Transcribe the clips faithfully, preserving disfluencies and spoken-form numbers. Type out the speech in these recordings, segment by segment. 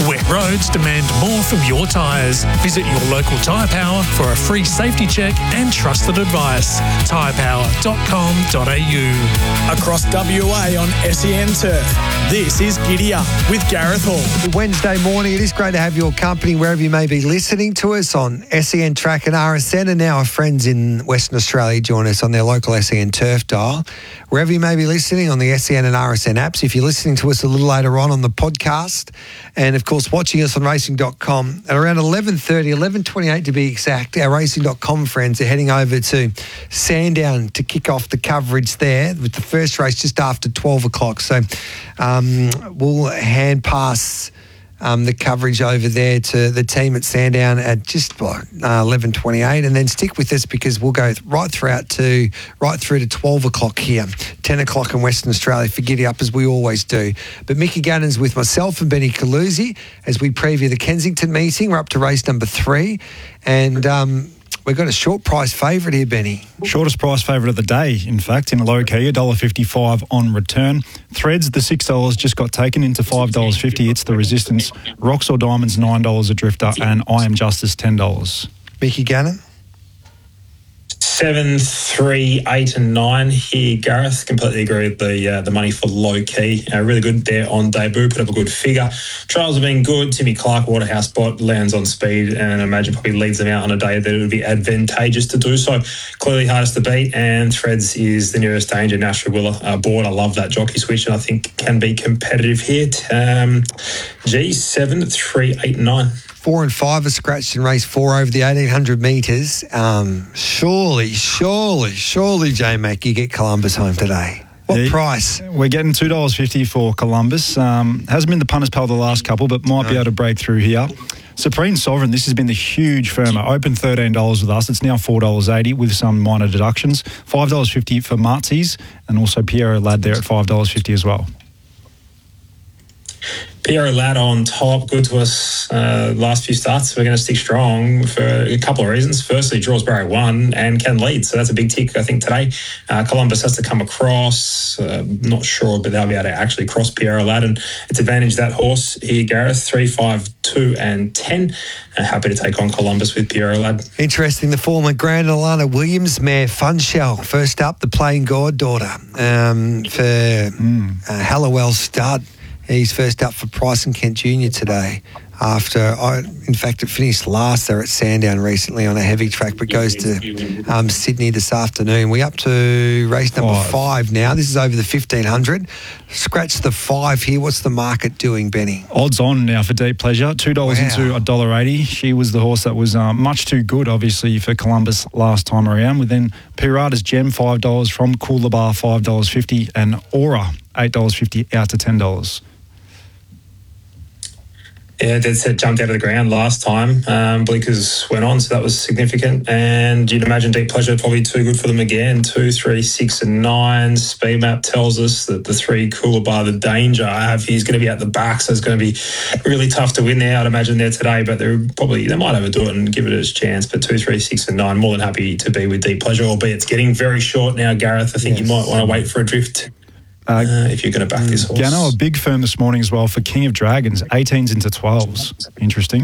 Wet roads demand more from your tyres. Visit your local Tyre Power for a free safety check and trusted advice. tyre power dot com dot a u. Across W A on S E N Turf, this is Giddy Up with Gareth Hall. Wednesday morning, it is great to have your company wherever you may be listening to us on S E N Track and R S N, and now our friends in Western Australia join us on their local S E N Turf dial. Wherever you may be listening on the S E N and R S N apps, if you're listening to us a little later on on the podcast, and of course watching us on racing dot com at around eleven thirty, eleven twenty-eight to be exact, our racing dot com friends are heading over to Sandown to kick off the coverage there with the first race just after twelve o'clock. So um, we'll hand pass Um, the coverage over there to the team at Sandown at just uh, eleven twenty-eight, and then stick with us because we'll go right throughout to right through to twelve o'clock here, ten o'clock in Western Australia for Giddy Up as we always do. But Mickey Gannon's with myself and Benny Calusi as we preview the Kensington meeting. We're up to race number three, and um, we've got a short price favourite here, Benny. Shortest price favourite of the day, in fact, in a low key, one dollar fifty-five on return. Threads, the six dollars just got taken into five dollars fifty. It's the Resistance. Rocks or Diamonds, nine dollars a drifter, and I Am Justice, ten dollars. Mickey Gannon? Seven, three, eight, and nine here, Gareth. Completely agree with the uh, the money for low key. Uh, really good there on debut. Put up a good figure. Trials have been good. Timmy Clark, Waterhouse Bot, lands on speed, and I imagine probably leads them out on a day that it would be advantageous to do so. Clearly hardest to beat, and Threads is the nearest danger. Nashua Willa uh, board. I love that jockey switch, and I think can be competitive here. Um, G seven, three, eight, nine. Four and five are scratched in race four over the eighteen hundred metres. Um, surely, surely, surely, J-Mac, you get Columbus home today. What yeah, price? We're getting two dollars fifty for Columbus. Um, hasn't been the punters' pal the last couple, but might no. be able to break through here. Supreme Sovereign, this has been the huge firmer. Opened thirteen dollars with us. It's now four dollars eighty with some minor deductions. five dollars fifty for Martzis, and also Piero Lad there at five dollars fifty as well. Piero Lad on top, good to us uh, last few starts. We're going to stick strong for a couple of reasons. Firstly, draws barrier one and can lead, so that's a big tick, I think, today. Uh, Columbus has to come across. Uh, not sure, but they'll be able to actually cross Piero Lad, and it's advantage that horse here, Gareth. Three, five, two, and ten. Uh, happy to take on Columbus with Piero Lad. Interesting, the former Grand Alana Williams mare, Funshell. First up, the Plain Goddaughter um, for mm. uh, Hallowell Stud. He's first up for Price and Kent Junior today after, I, in fact, it finished last there at Sandown recently on a heavy track, but goes to um, Sydney this afternoon. We're up to race number five. five now. This is over the fifteen hundred. Scratch the five here. What's the market doing, Benny? Odds on now for Deep Pleasure, two dollars wow. into one dollar eighty. She was the horse that was um, much too good, obviously, for Columbus last time around. With then Pirata's Gem, five dollars from Coolabah, five dollars fifty, and Aura, eight dollars fifty out to ten dollars. Yeah, Dead Set jumped out of the ground last time. Um, Blinkers went on, so that was significant. And you'd imagine Deep Pleasure probably too good for them again. Two, three, six, and nine. Speed map tells us that the three Coolabah, the danger I have, he's going to be at the back, so it's going to be really tough to win there. I'd imagine there today, but they're probably they might overdo it and give it its chance. But two, three, six, and nine, more than happy to be with Deep Pleasure. Albeit it's getting very short now, Gareth. I think yes. you might want to wait for a drift. Uh, uh, if you're going to back this horse. Gano, a big firm this morning as well for King of Dragons, eighteens into twelves. Interesting.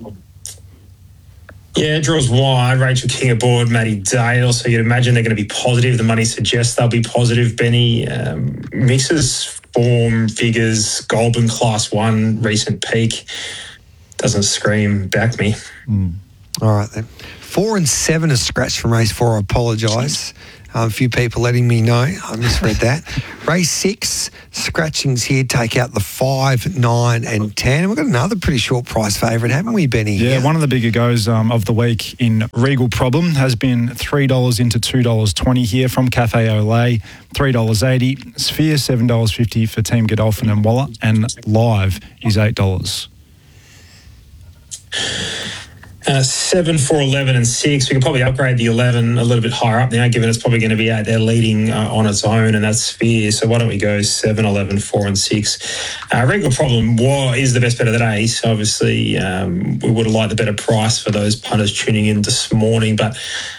Yeah, draws wide. Rachel King aboard, Matty Dale. So you'd imagine they're going to be positive. The money suggests they'll be positive. Benny um, mixes form, figures, Goulburn Class one, recent peak. Doesn't scream, back me. Mm. All right then. Four and seven are scratched from race four. I apologise. Um, a few people letting me know. I misread that. Race six, scratchings here take out the five, nine, and ten. And we've got another pretty short price favourite, haven't we, Benny? Yeah, yeah. One of the bigger goes um, of the week in Regal Problem has been three dollars into two dollars twenty here from Cafe Olay, three dollars eighty. Sphere, seven dollars fifty for Team Godolphin and Waller. And Live is eight dollars. Uh, seven, four, eleven, and six. We can probably upgrade the eleven a little bit higher up now, given it's probably going to be out there leading uh, on its own, and that's Sphere. So why don't we go seven, eleven, four, and six? Uh, Regal Problem war is the best bet of the day. So obviously, um, we would have liked the better price for those punters tuning in this morning, but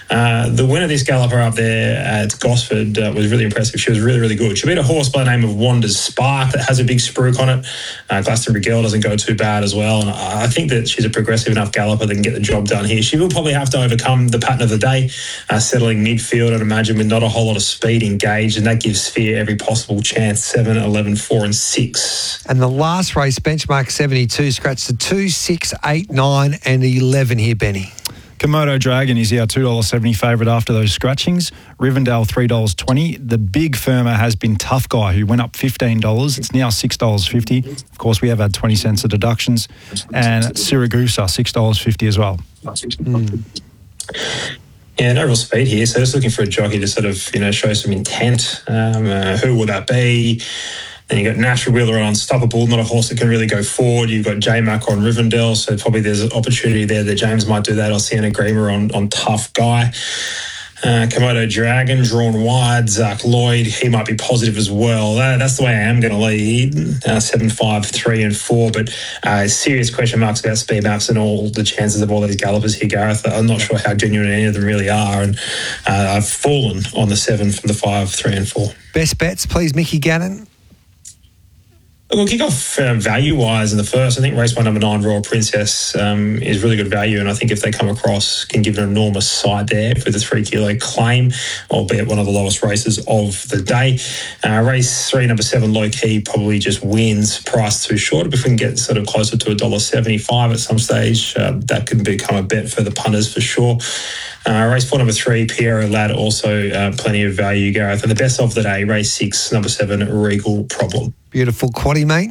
Uh, the winner of this galloper up there at Gosford uh, was really impressive. She was really, really good. She beat a horse by the name of Wander's Spark that has a big spruik on it. Uh, Glastonbury Girl doesn't go too bad as well. And I think that she's a progressive enough galloper that can get the job done here. She will probably have to overcome the pattern of the day, uh, settling midfield, I'd imagine, with not a whole lot of speed engaged, and that gives Sphere every possible chance, seven, eleven, four and six. And the last race, benchmark seventy-two, scratched to two, six, eight, nine and eleven here, Benny. Komodo Dragon is our two dollars seventy favourite after those scratchings. Rivendell, three dollars twenty. The big firmer has been Tough Guy, who went up fifteen dollars. It's now six dollars fifty. Of course, we have had twenty cents of deductions. And Siragusa, six dollars fifty as well. Mm. Yeah, no real speed here. So just looking for a jockey to sort of, you know, show some intent. Um, uh, who would that be? Then you've got Natural Wheeler on Unstoppable, not a horse that can really go forward. You've got J-Mac on Rivendell, so probably there's an opportunity there that James might do that. Or Sienna Greener on, on Tough Guy. Uh, Komodo Dragon, drawn wide. Zach Lloyd, he might be positive as well. Uh, that's the way I am going to lead. Uh, seven, five, three and four. But uh, serious question marks about speed maps and all the chances of all these gallopers here, Gareth. I'm not sure how genuine any of them really are. And uh, I've fallen on the seven from the five, three and four. Best bets, please, Mickey Gannon. We'll kick off um, value-wise in the first. I think race one, number nine, Royal Princess, um, is really good value, and I think if they come across, can give an enormous side there for the three-kilo claim, albeit one of the lowest races of the day. Uh, race three, number seven, Low Key, probably just wins, price too short. If we can get sort of closer to one dollar seventy-five at some stage, uh, that can become a bet for the punters for sure. Uh, race four, number three, Piero Lad, also uh, plenty of value, Gareth. And the best of the day, race six, number seven, Regal Problem. Beautiful. Quaddie, mate.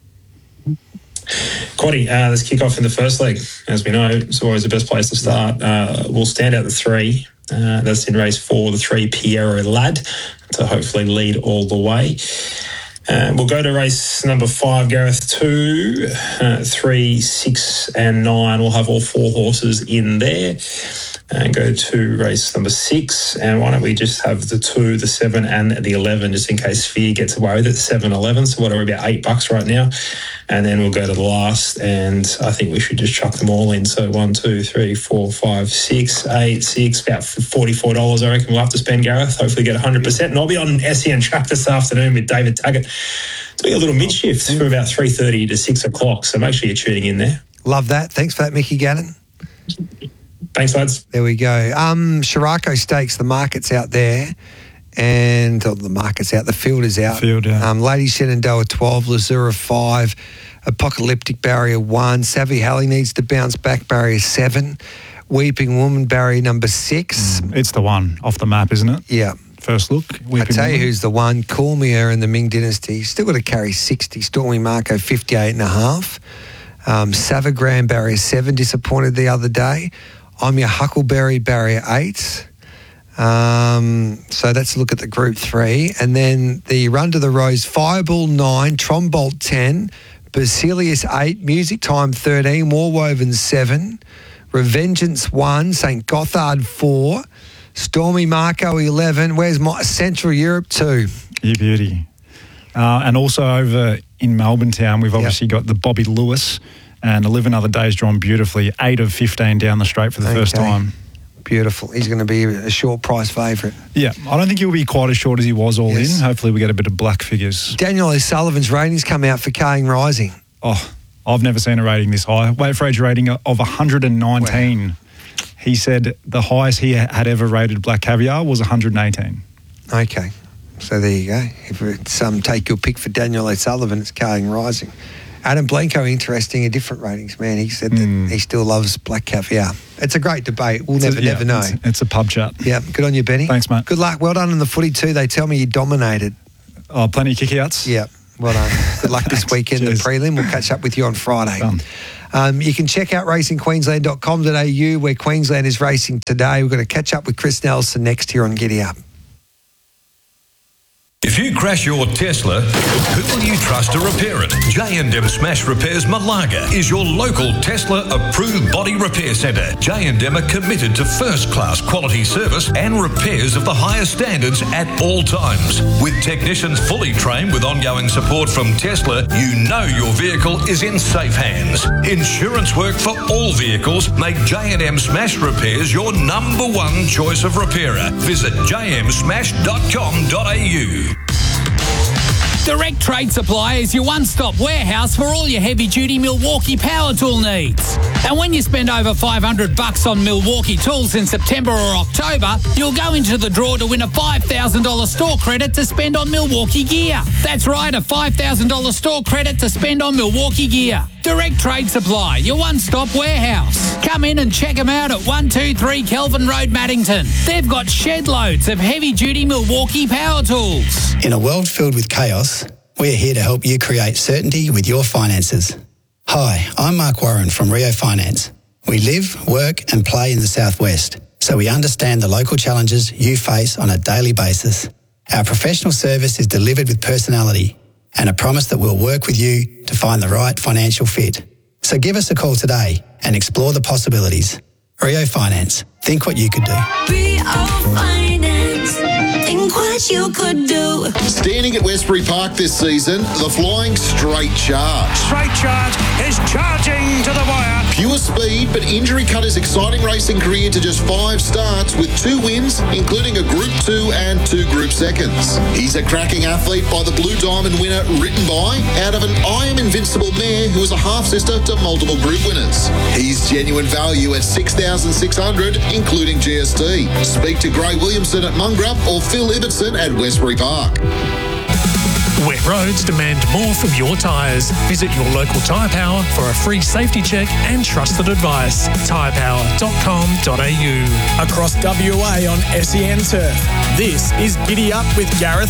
Quaddie, uh, let's kick off in the first leg. As we know, it's always the best place to start. Uh, we'll stand out the three. Uh, that's in race four, the three, Piero Lad, to hopefully lead all the way. Uh, we'll go to race number five, Gareth, two, uh, three, six and nine. We'll have all four horses in there. And go to race number six. And why don't we just have the two, the seven, and the eleven, just in case Sphere gets away with it, seven, eleven. So what are we, about eight bucks right now? And then we'll go to the last, and I think we should just chuck them all in. So one, two, three, four, five, six, eight, six, about forty-four dollars I reckon we'll have to spend, Gareth. Hopefully get one hundred percent. And I'll be on S E N Track this afternoon with David Taggart doing a little mid-shift for about three thirty to six o'clock. So make sure you're tuning in there. Love that. Thanks for that, Mickey Gannon. Thanks, lads. There we go. Um, Shirako Stakes, the market's out there. And oh, the market's out, the field is out. Field, yeah. Um, Lady Shenandoah twelve, Lazura five, Apocalyptic Barrier one, Savvy Halley needs to bounce back, Barrier seven, Weeping Woman Barrier number six. Mm, it's the one off the map, isn't it? Yeah. First look. I tell you who's the one, Cormier in the Ming Dynasty. Still got to carry sixty. Stormy Marco fifty-eight and a half. Um, Savagram Barrier seven, disappointed the other day. I'm your Huckleberry Barrier eight. Um, so let's look at the group three. And then the Run to the Rose, Fireball nine, Trombolt ten, Basilius eight, Music Time thirteen, Warwoven seven, Revengeance one, Saint Gothard four, Stormy Marco eleven. Where's my Central Europe two? You beauty. Uh, and also over in Melbourne town, we've obviously yep. got the Bobby Lewis, and eleven other days drawn beautifully. eight of fifteen down the straight for the okay. first time. Beautiful. He's going to be a short price favourite. Yeah, I don't think he'll be quite as short as he was all yes. in. Hopefully we get a bit of black figures. Daniel O'Sullivan's ratings come out for Carling Rising. Oh, I've never seen a rating this high. Wait for age rating of one hundred nineteen. Wow. He said the highest he had ever rated Black Caviar was one hundred eighteen. Okay. So there you go. If it's um, take your pick for Daniel O'Sullivan, it's Carling Rising. Adam Blanco, interesting, a different ratings, man. He said that mm. he still loves Black Caviar. It's a great debate. We'll it's never, a, yeah, never know. It's, it's a pub chat. Yeah, good on you, Benny. Thanks, mate. Good luck. Well done in the footy too. They tell me you dominated. Oh, plenty of kick-outs. Yeah, well done. Good luck this weekend, Cheers. The prelim. We'll catch up with you on Friday. Done. Um, you can check out racing queensland dot com dot a u where Queensland is racing today. We're going to catch up with Chris Nelson next here on Giddy Up. If you crash your Tesla, who will you trust to repair it? J and M Smash Repairs Malaga is your local Tesla-approved body repair centre. J and M are committed to first-class quality service and repairs of the highest standards at all times. With technicians fully trained with ongoing support from Tesla, you know your vehicle is in safe hands. Insurance work for all vehicles make J and M Smash Repairs your number one choice of repairer. Visit j m smash dot com dot a u. Direct Trade Supply is your one-stop warehouse for all your heavy-duty Milwaukee power tool needs. And when you spend over five hundred bucks on Milwaukee tools in September or October, you'll go into the draw to win a five thousand dollars store credit to spend on Milwaukee gear. That's right, a five thousand dollars store credit to spend on Milwaukee gear. Direct Trade Supply, your one-stop warehouse. Come in and check them out at one two three Kelvin Road, Maddington. They've got shed loads of heavy-duty Milwaukee power tools. In a world filled with chaos, we're here to help you create certainty with your finances. Hi, I'm Mark Warren from Rio Finance. We live, work and play in the Southwest, so we understand the local challenges you face on a daily basis. Our professional service is delivered with personality and a promise that we'll work with you to find the right financial fit. So give us a call today and explore the possibilities. Rio Finance. Think what you could do. Rio Finance. Think what you could do. Standing at Westbury Park this season, the Flying Straight Charge. Straight Charge is charging to the wire. Pure speed, but injury cut his exciting racing career to just five starts with two wins, including a Group two and two Group seconds. He's a cracking athlete by the Blue Diamond winner written by, out of an I Am Invincible mare who is a half-sister to multiple Group winners. He's genuine value at six thousand six hundred dollars, including G S T. Speak to Gray Williamson at Mungrup or Phil Ibbotson at Westbury Park. Wet roads demand more from your tyres. Visit your local Tyre Power for a free safety check and trusted advice. tyre power dot com dot a u. Across W A on S E N Turf, this is Giddy Up with Gareth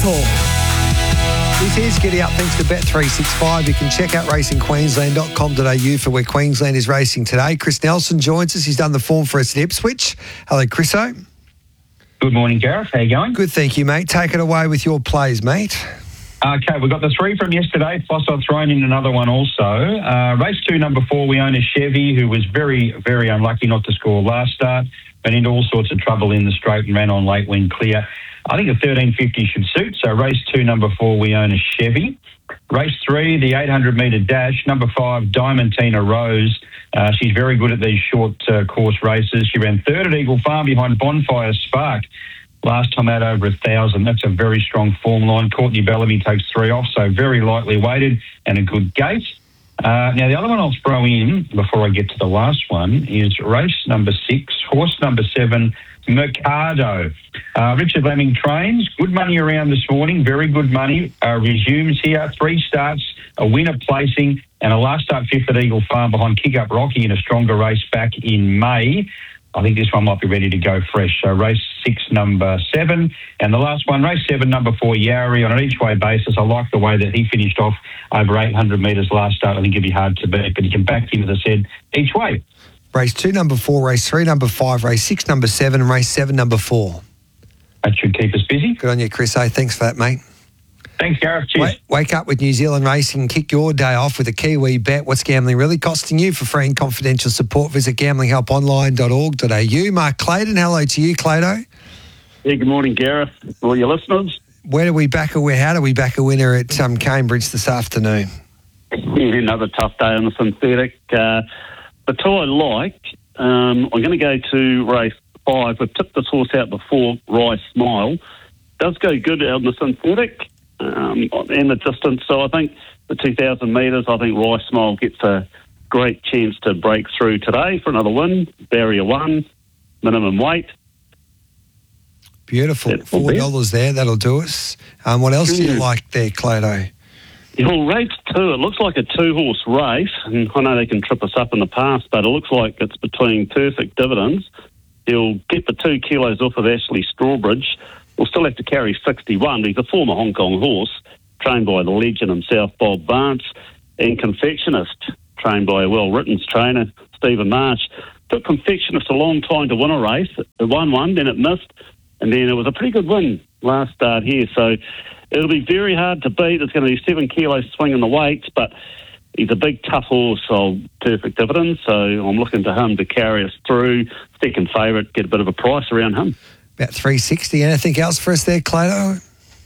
Hall. This is Giddy Up thanks to Bet three sixty-five. You can check out racing queensland dot com dot a u for where Queensland is racing today. Chris Nelson joins us. He's done the form for us at Ipswich. Hello, Chriso. Good morning, Gareth. How you going? Good, thank you, mate. Take it away with your plays, mate. Okay, we've got the three from yesterday, plus I've thrown in another one also. Uh, race two, number four, we own a Chevy, who was very, very unlucky not to score last start, but into all sorts of trouble in the straight and ran on late when clear. I think a thirteen fifty should suit, so race two, number four, we own a Chevy. Race three, the eight hundred metre dash, number five, Diamantina Rose. Uh, she's very good at these short uh, course races. She ran third at Eagle Farm behind Bonfire Spark. Last time out over a thousand. That's a very strong form line. Courtney Bellamy takes three off, so very lightly weighted and a good gate. Uh, now, the other one I'll throw in before I get to the last one is race number six, horse number seven, Mercado. Uh, Richard Lemming trains. Good money around this morning. Very good money. Uh, resumes here. Three starts, a winner placing, and a last start fifth at Eagle Farm behind Kick Up Rocky in a stronger race back in May. I think this one might be ready to go fresh. So race six, number seven. And the last one, race seven, number four, Yari, on an each-way basis. I like the way that he finished off over eight hundred metres last start. I think it'd be hard to beat, but he can back him, as I said, each way. Race two, number four, race three, number five, race six, number seven, and race seven, number four. That should keep us busy. Good on you, Chris. Hey, thanks for that, mate. Thanks, Gareth. Cheers. Wake, wake up with New Zealand Racing. Kick your day off with a Kiwi bet. What's gambling really costing you? For free and confidential support, visit gambling help online dot org dot a u. Mark Clayton, hello to you, Clayto. Yeah, good morning, Gareth. All your listeners. Where do we back a winner? How do we back a winner at um, Cambridge this afternoon? Yeah, another tough day on the synthetic. Uh, the two I like, um, I'm going to go to race five. We've tipped this horse out before, Rye Smile. Does go good out on the synthetic. Um, and the distance, so I think the two thousand metres, I think Rice Smile gets a great chance to break through today for another win. Barrier one, minimum weight. Beautiful. four dollars there, that'll do us. Um, what else do you like there, Clayto? Yeah, well, race two, it looks like a two-horse race, and I know they can trip us up in the past, but it looks like it's between Perfect Dividends. He'll get the two kilos off of Ashley Strawbridge. We'll still have to carry sixty-one. He's a former Hong Kong horse, trained by the legend himself, Bob Vance, and Confectionist, trained by a well-written trainer, Stephen Marsh. Took Confectionist a long time to win a race. It won one, then it missed, and then it was a pretty good win last start here. So it'll be very hard to beat. It's going to be seven kilos swing in the weights, but he's a big, tough horse, so perfect dividend. So I'm looking to him to carry us through. Second favourite, get a bit of a price around him. About three sixty. Anything else for us there, Clado?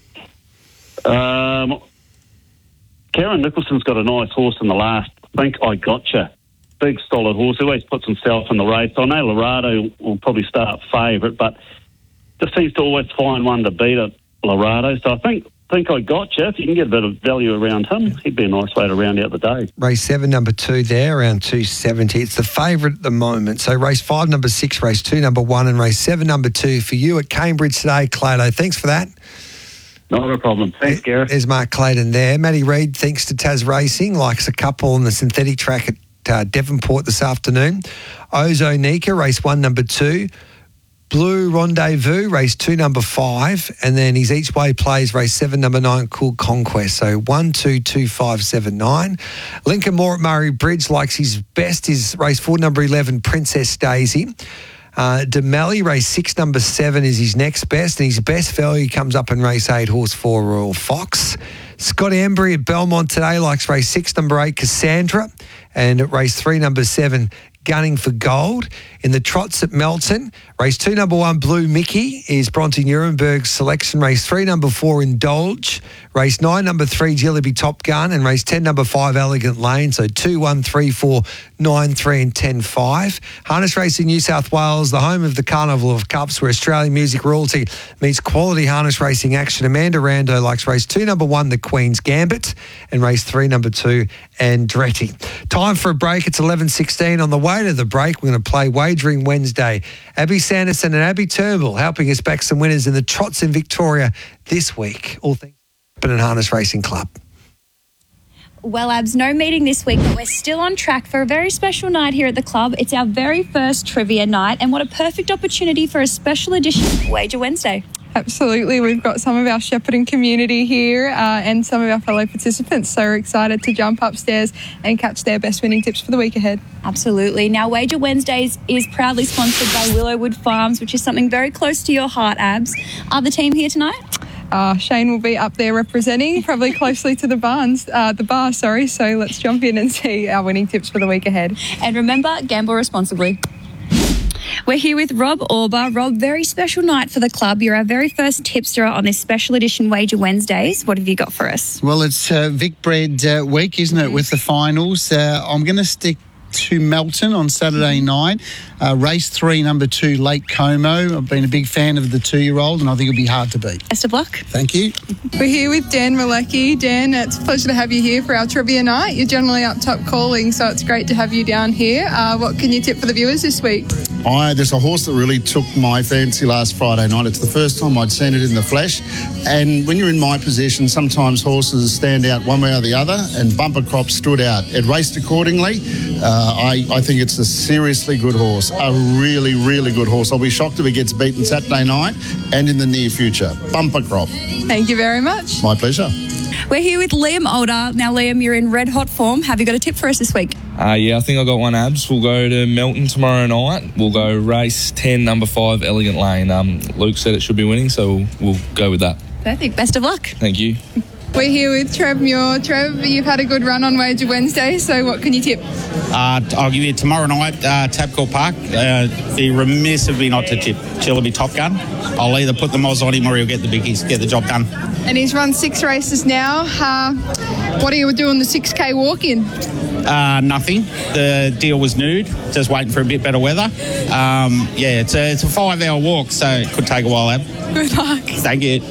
Um, Karen Nicholson's got a nice horse in the last. I think I Gotcha. Big, solid horse. He always puts himself in the race. I know Lorado will probably start favourite, but just seems to always find one to beat at Lorado. So I think think I Gotcha. If you can get a bit of value around him, he'd be a nice way to round out the day. Race seven, number two there, around two seventy. It's the favourite at the moment. So race five, number six, race two, number one, and race seven, number two for you at Cambridge today, Clado. Thanks for that. Not a problem. Thanks, Gareth. There's Mark Clayton there. Matty Reid, thanks to Taz Racing, likes a couple on the synthetic track at uh, Devonport this afternoon. Ozo Nika, race one, number two. Blue Rendezvous, race two, number five. And then his each way plays race seven, number nine, Cool Conquest. So one, two, two, five, seven, nine. Lincoln Moore at Murray Bridge likes his best is race four, number eleven, Princess Daisy. Uh, Demeli, race six, number seven, is his next best, and his best value comes up in race eight, horse four, Royal Fox. Scott Embry at Belmont today likes race six, number eight, Cassandra, and at race three, number seven, Gunning for Gold. In the trots at Melton, race two, number one, Blue Mickey, is Bronte Nuremberg's selection. Race three, number four, Indulge. Race nine, number three, Jillaby Top Gun. And race ten, number five, Elegant Lane. So two, one, three, four, nine, three and ten, five. Harness Racing New South Wales, the home of the Carnival of Cups, where Australian music royalty meets quality harness racing action. Amanda Rando likes race two, number one, The Queen's Gambit. And race three, number two, Andretti. Time for a break. It's eleven sixteen. On the way to the break, we're going to play Wagering Wednesday. Abby Sanderson and Abby Turnbull helping us back some winners in the trots in Victoria this week. All things Open and Harness Racing Club. Well, Abs, no meeting this week, but we're still on track for a very special night here at the club. It's our very first trivia night, and what a perfect opportunity for a special edition of Wager Wednesday. Absolutely. We've got some of our Shepparton community here uh, and some of our fellow participants, so we're excited to jump upstairs and catch their best winning tips for the week ahead. Absolutely. Now, Wager Wednesdays is proudly sponsored by Willowwood Farms, which is something very close to your heart, Abs. Are the team here tonight? Uh, Shane will be up there representing, probably closely to the barns, uh, the bar, sorry. So let's jump in and see our winning tips for the week ahead. And remember, gamble responsibly. We're here with Rob Auber. Rob, very special night for the club. You're our very first tipster on this special edition Wager Wednesdays. What have you got for us? Well, it's uh, Vic Bread uh, week, isn't it, with the finals. Uh, I'm going to stick to Melton on Saturday night. Uh, race three, number two, Lake Como. I've been a big fan of the two-year-old, and I think it'll be hard to beat. Best of luck. Thank you. We're here with Dan Malecki. Dan, it's a pleasure to have you here for our trivia night. You're generally up top calling, so it's great to have you down here. Uh, what can you tip for the viewers this week? I, there's a horse that really took my fancy last Friday night. It's the first time I'd seen it in the flesh. And when you're in my position, sometimes horses stand out one way or the other, and Bumper Crop stood out. It raced accordingly. Uh, I, I think it's a seriously good horse, a really, really good horse. I'll be shocked if it gets beaten Saturday night and in the near future. Bumper Crop. Thank you very much. My pleasure. We're here with Liam Older. Now, Liam, you're in red hot form. Have you got a tip for us this week? Uh, yeah, I think I got one, Abs. We'll go to Melton tomorrow night. We'll go race ten, number five, Elegant Lane. Um, Luke said it should be winning, so we'll, we'll go with that. Perfect. Best of luck. Thank you. We're here with Trev Muir. Trev, you've had a good run on Wager Wednesday, so what can you tip? Uh, I'll give you tomorrow night, uh, Tabcorp Park. Uh, be remiss of me not to tip Jillaby Top Gun. I'll either put the Moz on him or he'll get the biggies, get the job done. And he's run six races now. Uh, what are you doing the six K walk-in? Uh, nothing. The deal was nude. Just waiting for a bit better weather. Um, yeah, it's a, it's a five-hour walk, so it could take a while, Ab. Good luck. Thank you.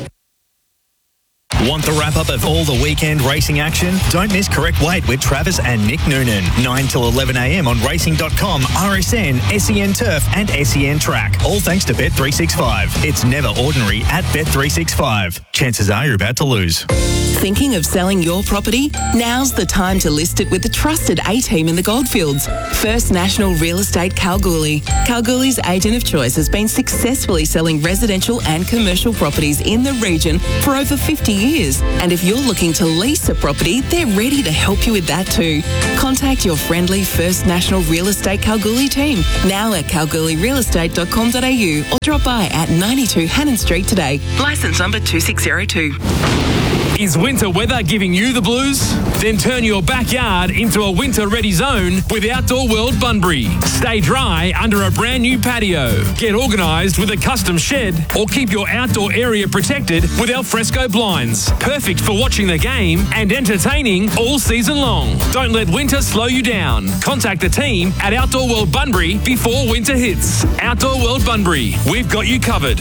Want the wrap-up of all the weekend racing action? Don't miss Correct Weight with Travis and Nick Noonan. nine till eleven a m on racing dot com, R S N, S E N Turf and S E N Track. All thanks to Bet three sixty-five. It's never ordinary at Bet three sixty-five. Chances are you're about to lose. Thinking of selling your property? Now's the time to list it with the trusted A-team in the Goldfields. First National Real Estate Kalgoorlie. Kalgoorlie's agent of choice has been successfully selling residential and commercial properties in the region for over fifty years. And if you're looking to lease a property, they're ready to help you with that too. Contact your friendly First National Real Estate Kalgoorlie team now at kalgoorlie real estate dot com dot a u or drop by at ninety-two Hannon Street today. Licence number two six zero two. Is winter weather giving you the blues? Then turn your backyard into a winter-ready zone with Outdoor World Bunbury. Stay dry under a brand new patio. Get organised with a custom shed or keep your outdoor area protected with alfresco blinds. Perfect for watching the game and entertaining all season long. Don't let winter slow you down. Contact the team at Outdoor World Bunbury before winter hits. Outdoor World Bunbury. We've got you covered.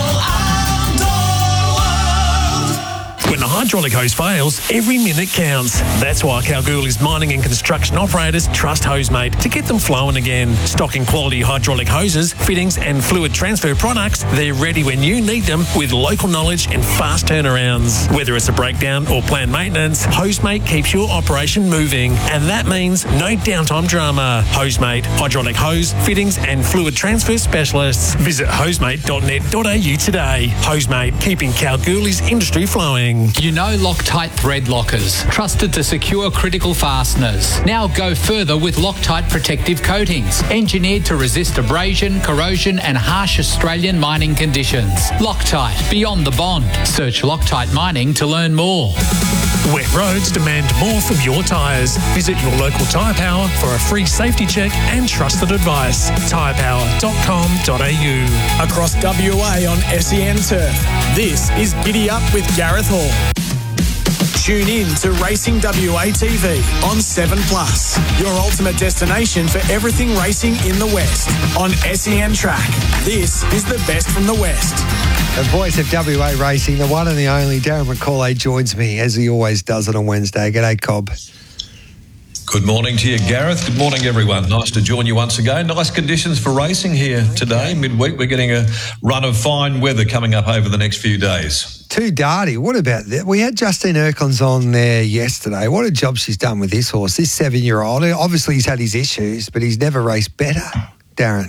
When the hydraulic hose fails, every minute counts. That's why Kalgoorlie's mining and construction operators trust Hosemate to get them flowing again. Stocking quality hydraulic hoses, fittings and fluid transfer products, they're ready when you need them with local knowledge and fast turnarounds. Whether it's a breakdown or planned maintenance, Hosemate keeps your operation moving. And that means no downtime drama. Hosemate, hydraulic hose, fittings and fluid transfer specialists. Visit hosemate dot net dot a u today. Hosemate, keeping Kalgoorlie's industry flowing. You know Loctite thread lockers, trusted to secure critical fasteners. Now go further with Loctite protective coatings, engineered to resist abrasion, corrosion and harsh Australian mining conditions. Loctite, beyond the bond. Search Loctite Mining to learn more. Wet roads demand more from your tyres. Visit your local Tyre Power for a free safety check and trusted advice. tyre power dot com dot a u. Across W A on S E N Turf, this is Giddy Up with Gareth Hall. Tune in to Racing W A T V on seven plus, your ultimate destination for everything racing in the West. On S E N Track, this is the best from the West. The voice of W A Racing, the one and the only Darren McCauley joins me, as he always does on a Wednesday. G'day, Cobb. Good morning to you, Gareth. Good morning, everyone. Nice to join you once again. Nice conditions for racing here today, midweek. We're getting a run of fine weather coming up over the next few days. Too Darty. What about that? We had Justine Erkons on there yesterday. What a job she's done with this horse, this seven-year-old. Obviously, he's had his issues, but he's never raced better, Darren.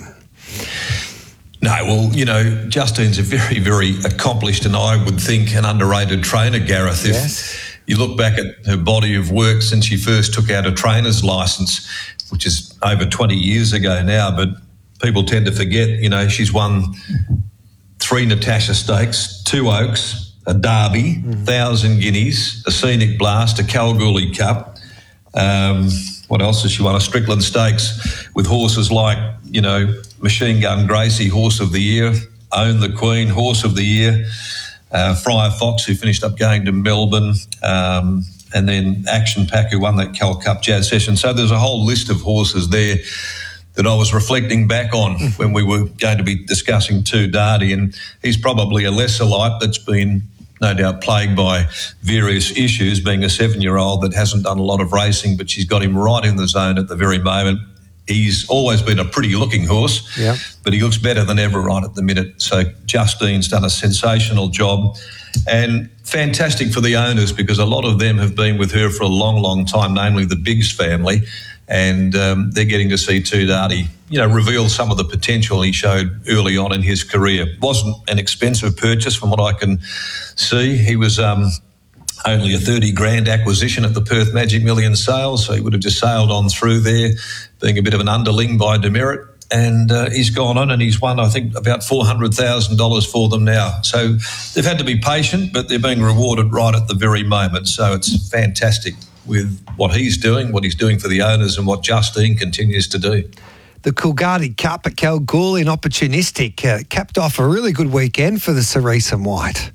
No, well, you know, Justine's a very, very accomplished and I would think an underrated trainer, Gareth. If yes. You look back at her body of work since she first took out a trainer's licence, which is over twenty years ago now, but people tend to forget, you know, she's won three Natasha Stakes, two Oaks, a Derby, mm-hmm. Thousand Guineas, a Scenic Blast, a Kalgoorlie Cup. Um, what else has she won? A Strickland Stakes with horses like, you know, Machine Gun Gracie, Horse of the Year, Own the Queen, Horse of the Year, uh, Friar Fox, who finished up going to Melbourne, um, and then Action Pack, who won that Cal Cup Jazz Session. So there's a whole list of horses there that I was reflecting back on when we were going to be discussing Too Darty, and he's probably a lesser light that's been no doubt plagued by various issues, being a seven-year-old that hasn't done a lot of racing, but she's got him right in the zone at the very moment. He's always been a pretty-looking horse, yeah. but he looks better than ever right at the minute. So Justine's done a sensational job, and fantastic for the owners because a lot of them have been with her for a long, long time, namely the Biggs family, and um, they're getting to see Too Darty, you know, reveal some of the potential he showed early on in his career. Wasn't an expensive purchase from what I can see. He was um, only a thirty grand acquisition at the Perth Magic Million sale, so he would have just sailed on through there, being a bit of an underling by Demerit. And uh, he's gone on and he's won, I think, about four hundred thousand dollars for them now. So they've had to be patient, but they're being rewarded right at the very moment. So it's fantastic with what he's doing, what he's doing for the owners and what Justine continues to do. The Coolgardie Cup at Kalgoorlie and Opportunistic uh, capped off a really good weekend for the Cerise and White.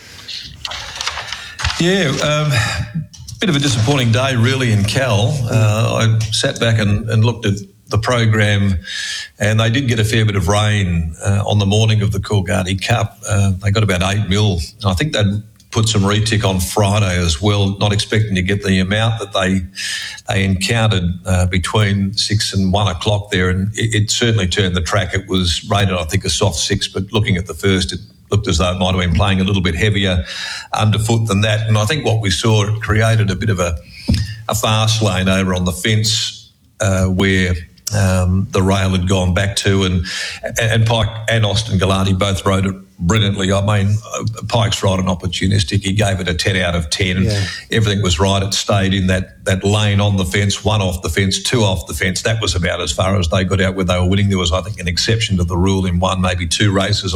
Yeah, um, bit of a disappointing day really in Cal. Uh, I sat back and, and looked at the program, and they did get a fair bit of rain uh, on the morning of the Coolgardie Cup. Uh, they got about eight mil. I think they'd put some retic on Friday as well, not expecting to get the amount that they they encountered uh, between six and one o'clock there, and it, it certainly turned the track. It was rated, I think, a soft six, but looking at the first, it looked as though it might have been playing a little bit heavier underfoot than that. And I think what we saw, it created a bit of a, a fast lane over on the fence uh, where um, the rail had gone back to, and and Pike and Austin Galati both rode it brilliantly. I mean, Pike's right and Opportunistic. He gave it a ten out of ten. Yeah. Everything was right. It stayed in that, that lane on the fence, one off the fence, two off the fence. That was about as far as they got out where they were winning. There was, I think, an exception to the rule in one, maybe two races